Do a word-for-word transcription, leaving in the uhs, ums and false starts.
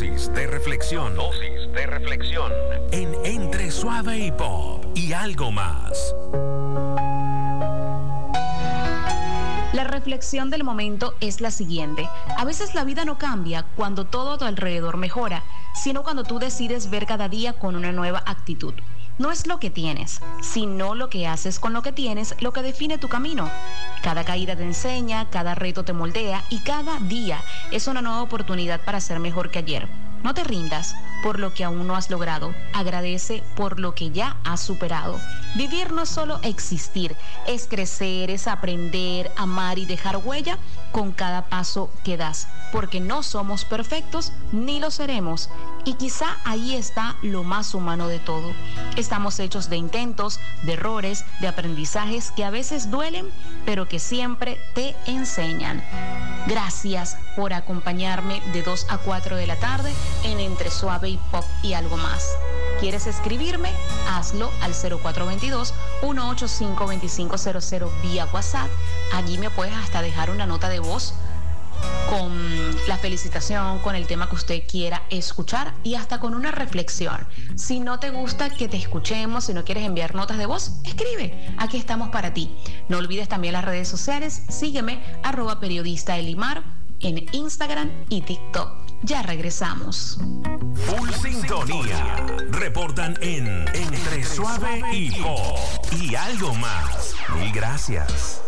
Dosis de reflexión. Dosis de reflexión. En Entre Suave y Pop y algo más. La reflexión del momento es la siguiente. A veces la vida no cambia cuando todo a tu alrededor mejora, sino cuando tú decides ver cada día con una nueva actitud. No es lo que tienes, sino lo que haces con lo que tienes lo que define tu camino. Cada caída te enseña, cada reto te moldea y cada día es una nueva oportunidad para ser mejor que ayer. No te rindas por lo que aún no has logrado. Agradece por lo que ya has superado. Vivir no es solo existir, es crecer, es aprender, amar y dejar huella con cada paso que das. Porque no somos perfectos ni lo seremos. Y quizá ahí está lo más humano de todo. Estamos hechos de intentos, de errores, de aprendizajes que a veces duelen, pero que siempre te enseñan. Gracias por acompañarme de dos a cuatro de la tarde en Entre Suave y Pop y algo más. ¿Quieres escribirme? Hazlo al cero cuatro dos dos, uno ocho cinco, dos cinco cero cero vía WhatsApp. Allí me puedes hasta dejar una nota de voz con la felicitación, con el tema que usted quiera escuchar y hasta con una reflexión. Si no te gusta que te escuchemos, si no quieres enviar notas de voz, escribe. Aquí estamos para ti. No olvides también las redes sociales. Sígueme, arroba periodista Elimar, en Instagram y TikTok. Ya regresamos. Full sintonía. Reportan en Entre Suave y Pop y algo más. Mil gracias.